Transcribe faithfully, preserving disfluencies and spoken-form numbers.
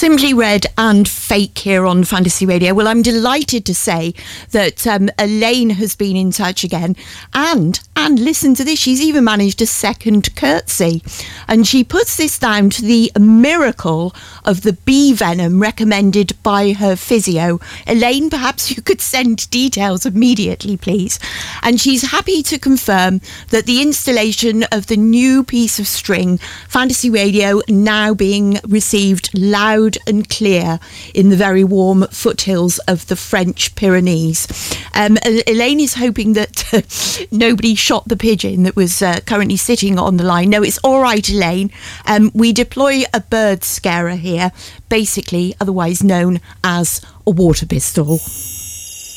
Simply Red and Fake here on Fantasy Radio. Well, I'm delighted to say that um, Elaine has been in touch again, and and listen to this, she's even managed a second curtsy, and she puts this down to the miracle of the bee venom recommended by her physio. Elaine, perhaps you could send details immediately, please. And she's happy to confirm that the installation of the new piece of string, Fantasy Radio, now being received loud and clear in the very warm foothills of the French Pyrenees. Um, Elaine is hoping that uh, nobody shot the pigeon that was uh, currently sitting on the line. No, it's all right, Elaine. Um, we deploy a bird scarer here, basically otherwise known as a water pistol.